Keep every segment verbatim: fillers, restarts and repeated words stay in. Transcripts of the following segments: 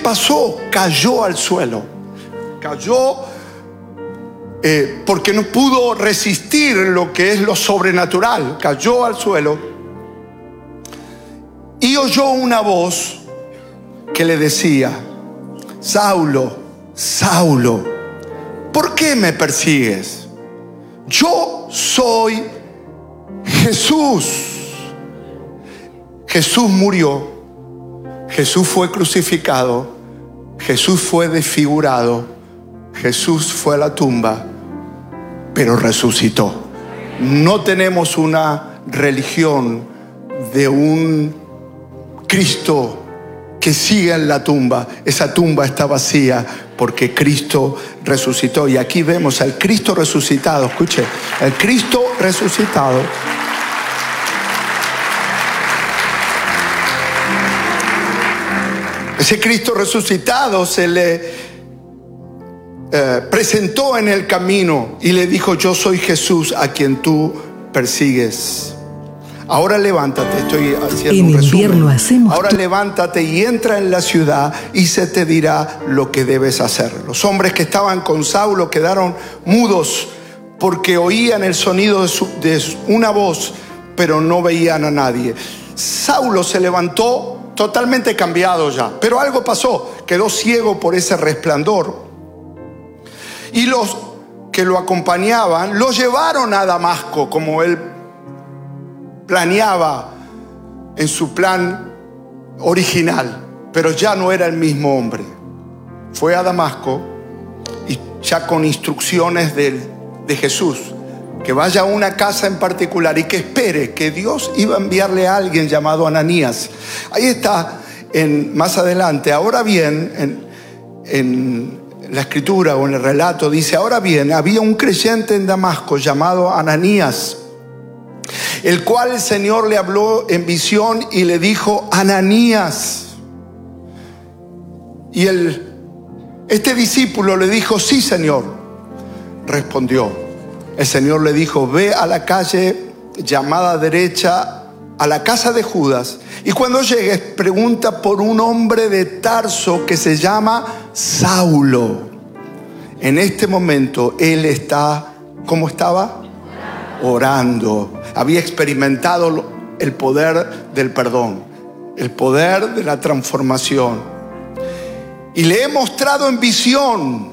pasó? Cayó al suelo. Cayó eh, porque no pudo resistir lo que es lo sobrenatural. Cayó al suelo y oyó una voz que le decía: Saulo, Saulo, ¿por qué me persigues? Yo soy Jesús. Jesús murió, Jesús fue crucificado, Jesús fue desfigurado, Jesús fue a la tumba, pero resucitó. No tenemos una religión de un Cristo que siga en la tumba. Esa tumba está vacía porque Cristo resucitó. Y aquí vemos al Cristo resucitado. Escuche, el Cristo resucitado. Ese Cristo resucitado se le eh, presentó en el camino y le dijo: yo soy Jesús a quien tú persigues. Ahora levántate, estoy haciendo en un resumen. Invierno hacemos Ahora levántate y entra en la ciudad y se te dirá lo que debes hacer. Los hombres que estaban con Saulo quedaron mudos porque oían el sonido de, su, de una voz, pero no veían a nadie. Saulo se levantó totalmente cambiado ya, pero algo pasó, quedó ciego por ese resplandor. Y los que lo acompañaban lo llevaron a Damasco, como él planeaba en su plan original, pero ya no era el mismo hombre. Fue a Damasco y ya con instrucciones de, de Jesús, que vaya a una casa en particular y que espere que Dios iba a enviarle a alguien llamado Ananías. Ahí está, en, más adelante. Ahora bien, en, en la escritura o en el relato dice: ahora bien, había un creyente en Damasco llamado Ananías, el cual el Señor le habló en visión y le dijo: Ananías. Y el, este discípulo le dijo: sí, Señor. Respondió. El Señor le dijo: ve a la calle llamada derecha, a la casa de Judas, y cuando llegues pregunta por un hombre de Tarso que se llama Saulo. En este momento él está, ¿cómo estaba? Orando. Había experimentado el poder del perdón, el poder de la transformación. Y le he mostrado en visión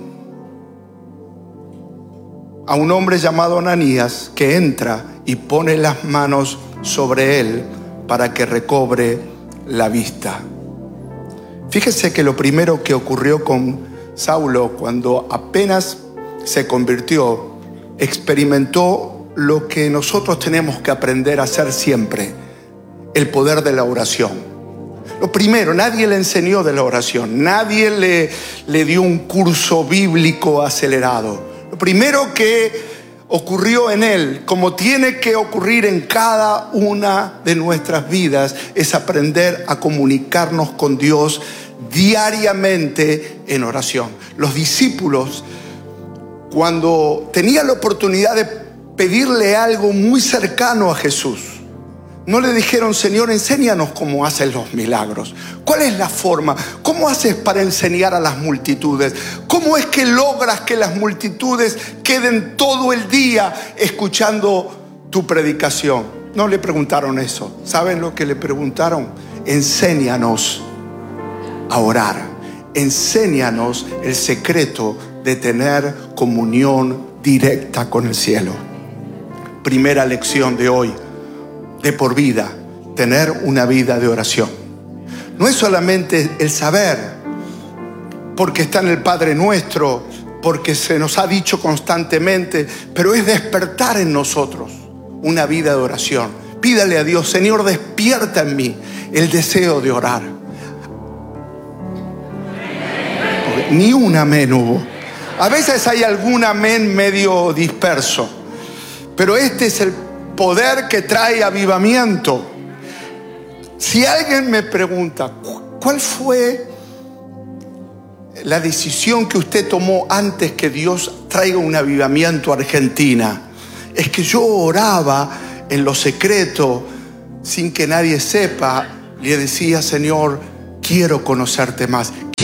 a un hombre llamado Ananías que entra y pone las manos sobre él para que recobre la vista. Fíjese que lo primero que ocurrió con Saulo cuando apenas se convirtió, experimentó lo que nosotros tenemos que aprender a hacer siempre: el poder de la oración. Lo primero, nadie le enseñó de la oración, nadie le, le dio un curso bíblico acelerado. Lo primero que ocurrió en él, como tiene que ocurrir en cada una de nuestras vidas, es aprender a comunicarnos con Dios diariamente en oración. Los discípulos, cuando tenían la oportunidad de pedirle algo muy cercano a Jesús, no le dijeron: Señor, enséñanos cómo haces los milagros. ¿Cuál es la forma? ¿Cómo haces para enseñar a las multitudes? ¿Cómo es que logras que las multitudes queden todo el día escuchando tu predicación? No le preguntaron eso. ¿Saben lo que le preguntaron? Enséñanos a orar. Enséñanos el secreto de tener comunión directa con el cielo. Primera lección de hoy: de por vida, tener una vida de oración. No es solamente el saber, porque está en el Padre Nuestro, porque se nos ha dicho constantemente, pero es despertar en nosotros una vida de oración. Pídale a Dios: Señor, despierta en mí el deseo de orar. Porque ni un amén hubo. A veces hay algún amén medio disperso, pero este es el poder que trae avivamiento. Si alguien me pregunta: ¿cuál fue la decisión que usted tomó antes que Dios traiga un avivamiento a Argentina? Es que yo oraba en lo secreto, sin que nadie sepa. Le decía: Señor, quiero conocerte más,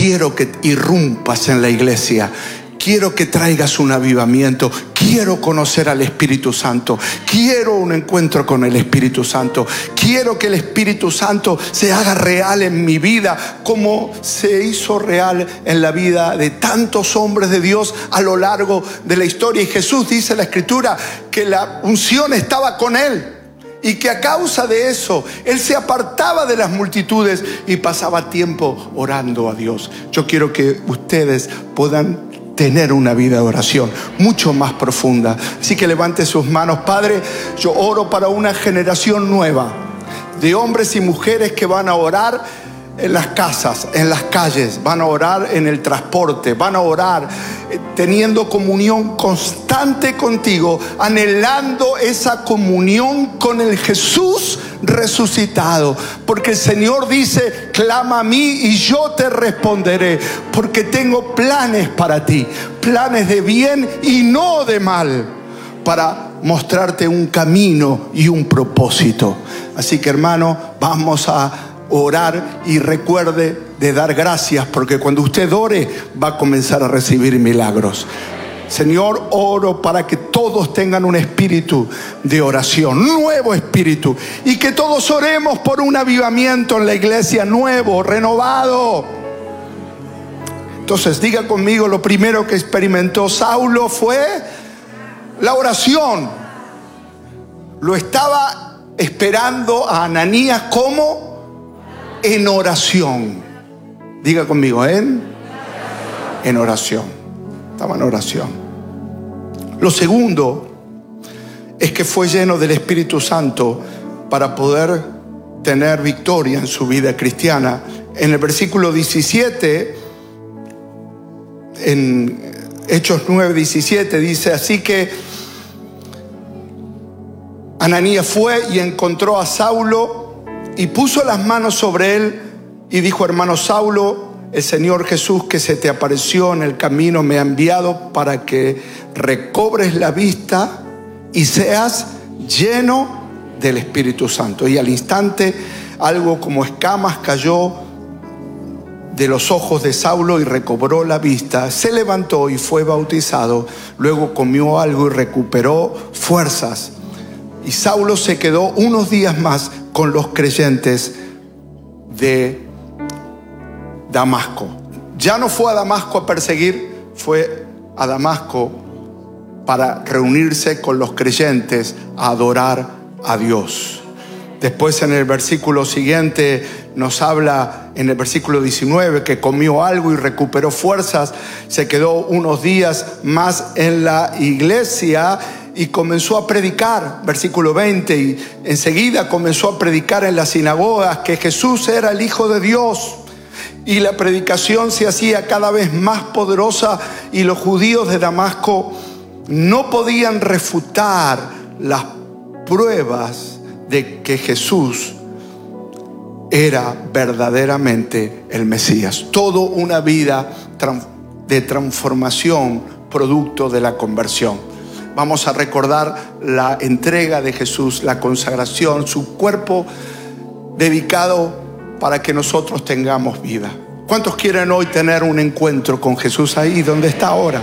quiero que irrumpas en la iglesia. Quiero que traigas un avivamiento. Quiero conocer al Espíritu Santo. Quiero un encuentro con el Espíritu Santo. Quiero que el Espíritu Santo se haga real en mi vida, como se hizo real en la vida de tantos hombres de Dios a lo largo de la historia. Y Jesús dice en la Escritura que la unción estaba con él, y que a causa de eso él se apartaba de las multitudes y pasaba tiempo orando a Dios. Yo quiero que ustedes puedan tener una vida de oración mucho más profunda. Así que levante sus manos. Padre, yo oro para una generación nueva de hombres y mujeres que van a orar en las casas, en las calles, van a orar en el transporte, van a orar eh, teniendo comunión constante contigo, anhelando esa comunión con el Jesús resucitado, porque el Señor dice: clama a mí y yo te responderé, porque tengo planes para ti, planes de bien y no de mal, para mostrarte un camino y un propósito. Así que, hermano, vamos a orar, y recuerde de dar gracias, porque cuando usted ore va a comenzar a recibir milagros. Señor, oro para que todos tengan un espíritu de oración, nuevo espíritu, y que todos oremos por un avivamiento en la iglesia, nuevo, renovado. Entonces diga conmigo: lo primero que experimentó Saulo fue la oración. Lo estaba esperando a Ananías como en oración. Diga conmigo: en, en oración. Estaba en oración. Lo segundo es que fue lleno del Espíritu Santo para poder tener victoria en su vida cristiana. En el versículo diecisiete, en Hechos nueve diecisiete, dice: así que Ananías fue y encontró a Saulo y puso las manos sobre él y dijo: hermano Saulo, el Señor Jesús que se te apareció en el camino me ha enviado para que recobres la vista y seas lleno del Espíritu Santo. Y al instante algo como escamas cayó de los ojos de Saulo y recobró la vista. Se levantó y fue bautizado. Luego comió algo y recuperó fuerzas. Y Saulo se quedó unos días más con los creyentes de Damasco. Ya no fue a Damasco a perseguir, fue a Damasco para reunirse con los creyentes a adorar a Dios. Después, en el versículo siguiente, nos habla en el versículo diecinueve que comió algo y recuperó fuerzas. Se quedó unos días más en la iglesia y comenzó a predicar, versículo veinte, y enseguida comenzó a predicar en las sinagogas que Jesús era el Hijo de Dios. Y la predicación se hacía cada vez más poderosa, y los judíos de Damasco no podían refutar las pruebas de que Jesús era verdaderamente el Mesías. Toda una vida de transformación producto de la conversión. Vamos a recordar la entrega de Jesús, la consagración, su cuerpo dedicado para que nosotros tengamos vida. ¿Cuántos quieren hoy tener un encuentro con Jesús ahí donde está ahora?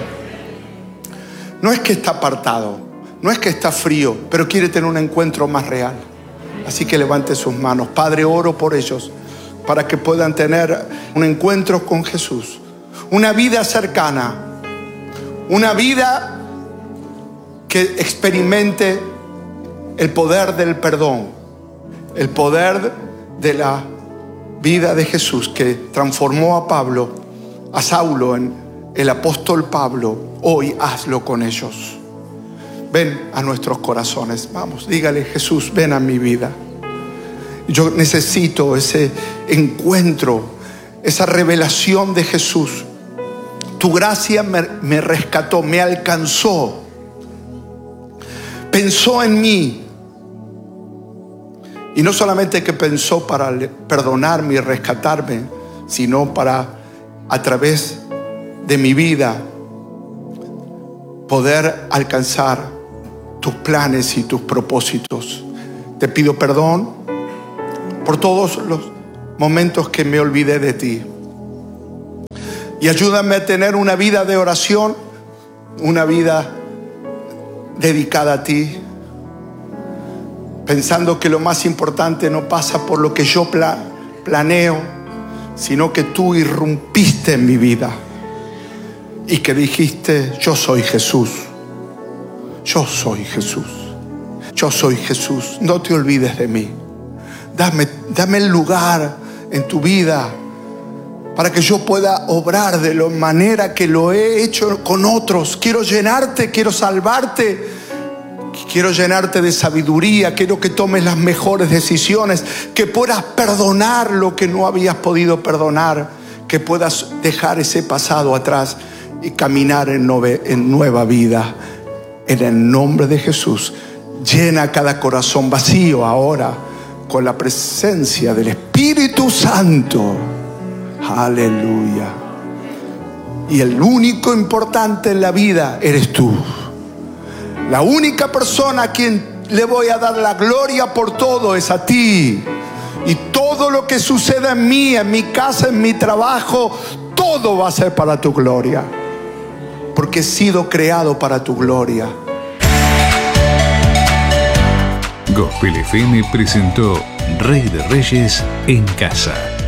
No es que está apartado, no es que está frío, pero quiere tener un encuentro más real. Así que levante sus manos. Padre, oro por ellos para que puedan tener un encuentro con Jesús, una vida cercana, una vida que experimente el poder del perdón, el poder de la vida de Jesús que transformó a Pablo, a Saulo en el apóstol Pablo. Hoy hazlo con ellos. Ven a nuestros corazones. Vamos, dígale: Jesús, ven a mi vida. Yo necesito ese encuentro, esa revelación de Jesús. Tu gracia me, me rescató, me alcanzó. Pensó en mí. Y no solamente que pensó para perdonarme y rescatarme, sino para, a través de mi vida, poder alcanzar tus planes y tus propósitos. Te pido perdón por todos los momentos que me olvidé de ti. Y ayúdame a tener una vida de oración, una vida dedicada a ti, pensando que lo más importante no pasa por lo que yo pla- planeo, sino que tú irrumpiste en mi vida y que dijiste: yo soy Jesús, yo soy Jesús, yo soy Jesús, no te olvides de mí. Dame, dame el lugar en tu vida para que yo pueda obrar de la manera que lo he hecho con otros. Quiero llenarte, quiero salvarte, quiero llenarte de sabiduría, quiero que tomes las mejores decisiones, que puedas perdonar lo que no habías podido perdonar, que puedas dejar ese pasado atrás y caminar en, nove, en nueva vida. En el nombre de Jesús, llena cada corazón vacío ahora con la presencia del Espíritu Santo. Aleluya. Y el único importante en la vida eres tú. La única persona a quien le voy a dar la gloria por todo es a ti. Y todo lo que suceda en mí, en mi casa, en mi trabajo, todo va a ser para tu gloria, porque he sido creado para tu gloria. Gospel F M presentó Rey de Reyes en Casa.